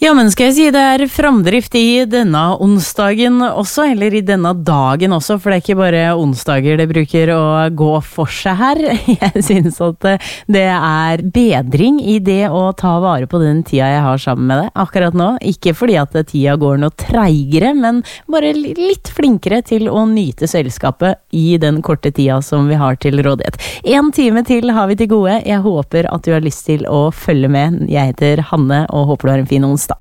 Ja, men skal jeg si det framdrift i denne onsdagen også, eller i denne dagen også, for det ikke bare onsdager det bruker å gå for seg her. Jeg synes at det bedring i det å ta vare på den tida jeg har sammen med deg akkurat nå. Ikke fordi at tida går noe treigere, men bare litt flinkere til å nyte selskapet i den korte tida som vi har til rådighet. 1 time til har vi til gode. Jeg håper at du har lyst til å følge med. Jeg heter Hanne og håper du har en fin onsdag.